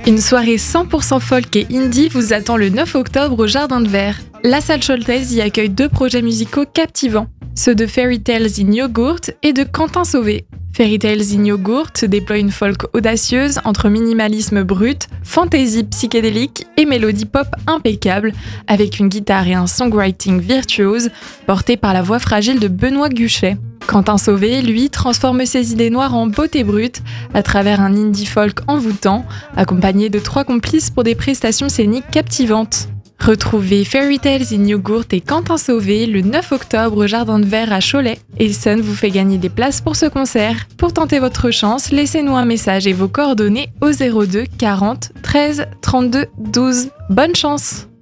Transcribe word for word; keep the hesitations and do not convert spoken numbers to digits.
Une soirée cent pour cent folk et indie vous attend le neuf octobre au Jardin de Verre. La salle Choltaise y accueille deux projets musicaux captivants, ceux de Fairy Tales in Yogurt et de Quentin Sauvé. Fairy Tales in Yogurt déploie une folk audacieuse entre minimalisme brut, fantaisie psychédélique et mélodie pop impeccable, avec une guitare et un songwriting virtuose portés par la voix fragile de Benoît Guchet. Quentin Sauvé, lui, transforme ses idées noires en beauté brute à travers un indie folk envoûtant, accompagné de trois complices pour des prestations scéniques captivantes. Retrouvez Fairy Tales in Yogurt et Quentin Sauvé le neuf octobre au Jardin de Verre à Cholet. Et Sun vous fait gagner des places pour ce concert. Pour tenter votre chance, laissez-nous un message et vos coordonnées au zéro deux quarante treize trente-deux douze. Bonne chance!